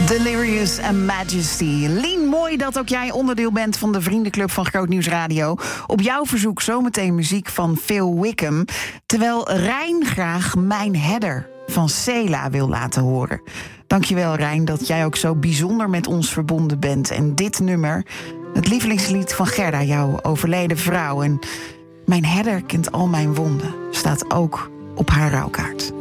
Delirious and Majesty. Lien, mooi dat ook jij onderdeel bent van de vriendenclub van Groot Nieuws Radio. Op jouw verzoek zometeen muziek van Phil Wickham. Terwijl Rijn graag Mijn Header van Cela wil laten horen. Dankjewel, Rijn, dat jij ook zo bijzonder met ons verbonden bent. En dit nummer, het lievelingslied van Gerda, jouw overleden vrouw. En Mijn Header kent al mijn wonden, staat ook op haar rouwkaart.